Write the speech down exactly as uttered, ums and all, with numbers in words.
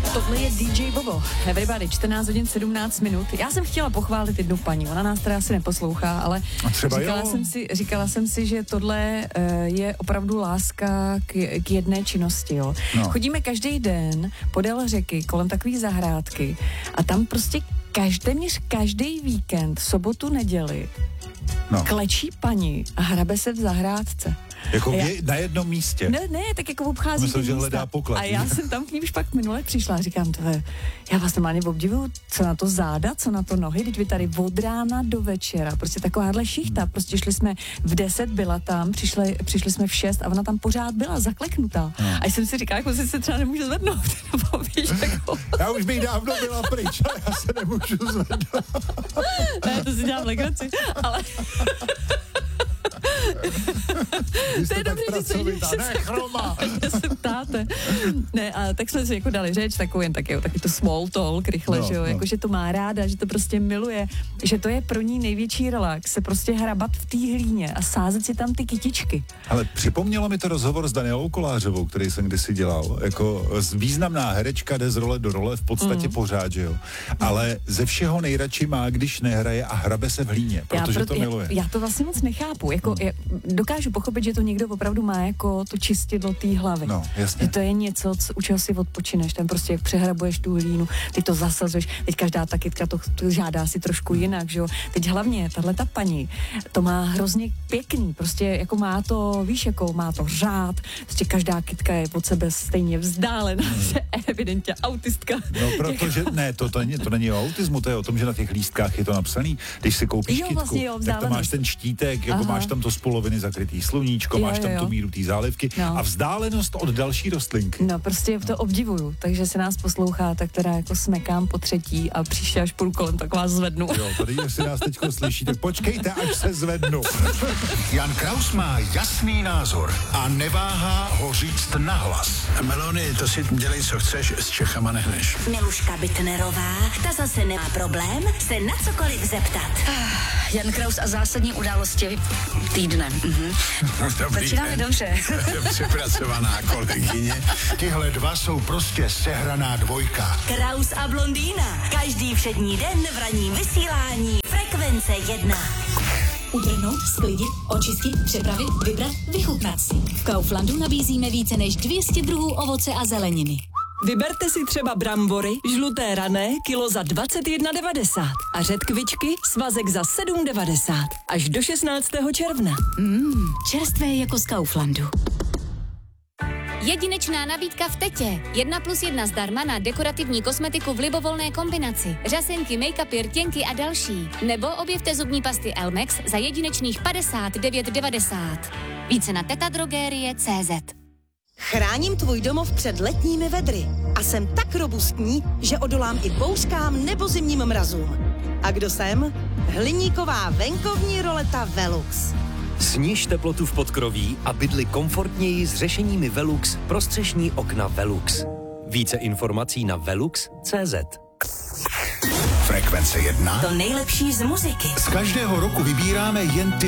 Tohle je D J Bobo. Everybody, čtrnáct hodin sedmnáct minut. Já jsem chtěla pochválit jednu paní, ona nás teda asi neposlouchá, ale říkala jsem, si, říkala jsem si, že tohle uh, je opravdu láska k, k jedné činnosti. Jo. No. Chodíme každý den podél řeky, kolem takové zahrádky a tam prostě každý, téměř každý víkend, sobotu, neděli, no. klečí paní a hrabe se v zahrádce. Jako já, je na jednom místě. Ne, ne, tak jako obchází Myslím, že místa. hledá poklad. A já jsem tam k ní už pak minule přišla a říkám, to je, já vás normálně obdivuju, co na to záda, co na to nohy, teď vy tady od rána do večera, prostě takováhle šichta, hmm. prostě šli jsme v deset, byla tam, přišli, přišli jsme v šest a ona tam pořád byla zakleknutá. Hmm. A jsem si říkala, jako si se třeba nemůže zvednout, nebo víš, jako... Já už bych dávno byla pryč, ale já se nemůžu zvednout. Ne, to si dělám legraci, ale... To je dobře, že se, ne, chroma. že se ptáte. Ne, a tak jsme si jako dali řeč, takový jen taky, taky to small talk, rychle, no, že jo, no. Jako, že to má ráda, že to prostě miluje, že to je pro ní největší relax, se prostě hrabat v té hlíně a sázet si tam ty kytičky. Ale připomnělo mi to rozhovor s Danielou Kolářovou, který jsem kdysi dělal, jako významná herečka, jde z role do role v podstatě mm. pořád, že jo, ale ze všeho nejradši má, když nehraje a hrabe se v hlíně, protože já, to miluje. Já, já to vlastně moc nechápu, jako mm. dokážu pochopit, že to někdo opravdu má jako to čistidlo té hlavy. No, jasně. Že to je něco, co, u čeho si odpočineš, tam prostě jak přehrabuješ tu hlínu, ty to zasazuješ, teď každá ta kytka to, to žádá si trošku jinak, že jo. Teď hlavně tahle ta paní, to má hrozně pěkný, prostě jako má to, víš, jako má to řád, prostě každá kytka je od sebe stejně vzdálená, hmm. že evidentně autistka. No, protože, ne, to, to, není, to není o autismu, to je o tom, že na těch lístkách je to napsaný, když si koupíš jo, kytku, vlastně, jo, tak to máš ten štítek, jako Aha. máš tam to z poloviny zakrytý sluníčko, jo, máš tam jo, jo. tu míru té zálivky no. a vzdálenost od další rostlinky. No, prostě to no. obdivuju, takže se nás poslouchá, tak teda jako smekám po třetí a příště až půl kolem, tak vás zvednu. Jo, tady jestli nás teďko slyší, tak počkejte, až se zvednu. Jan Kraus má jasný názor a neváhá ho říct nahlas. Melony, to si dělej, co chceš, s Čechama nehneš. Miluška Bitnerová, ta zase nemá problém se na cokoliv zeptat. Jan Kraus a zásadní události týdne. Mhm. Začínáme dobře. Přepracovaná kolegyně. Tyhle dva jsou prostě sehraná dvojka. Kraus a blondýna. Každý všední den v ranním vysílání Frekvence jedna. Utrhnout, sklidit, očistit, připravit, vybrat, vychutnat si. V Kauflandu nabízíme více než dvě stě druhů ovoce a zeleniny. Vyberte si třeba brambory, žluté rané, kilo za dvacet jedna devadesát a řetkvičky, svazek za sedm devadesát. Až do šestnáctého června. Mmm, čerstvé jako z Kauflandu. Jedinečná nabídka v Tetě. Jedna plus jedna zdarma na dekorativní kosmetiku v libovolné kombinaci. Řasenky, make-upy, rtěnky a další. Nebo objevte zubní pasty Elmex za jedinečných padesát devět devadesát. Více na tetadrogerie tečka cé zet. Chráním tvůj domov před letními vedry a jsem tak robustní, že odolám i bouřkám nebo zimním mrazům. A kdo jsem? Hliníková venkovní roleta Velux. Sníž teplotu v podkroví a bydli komfortněji s řešeními Velux pro střešní okna Velux. Více informací na velux tečka cé zet. Frekvence jedna. To nejlepší z muziky. Z každého roku vybíráme jen ty